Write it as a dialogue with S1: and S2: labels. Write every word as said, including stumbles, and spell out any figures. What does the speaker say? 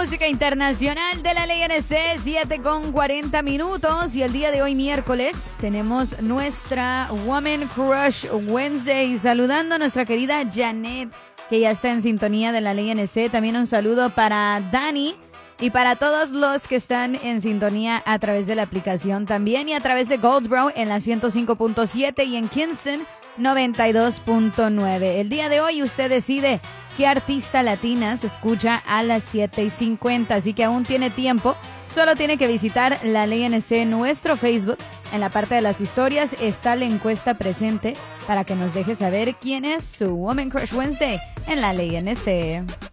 S1: música internacional de la Ley N C, siete con cuarenta minutos. Y el día de hoy, miércoles, tenemos nuestra Woman Crush Wednesday. Saludando a nuestra querida Janet, que ya está en sintonía de la Ley N C. También un saludo para Dani y para todos los que están en sintonía a través de la aplicación también y a través de Goldsboro en la ciento cinco punto siete y en Kingston noventa y dos punto nueve. El día de hoy usted decide qué artista latina se escucha a las siete y cincuenta, así que aún tiene tiempo. Solo tiene que visitar la Ley N C en nuestro Facebook. En la parte de las historias está la encuesta presente para que nos deje saber quién es su Woman Crush Wednesday en la Ley N C.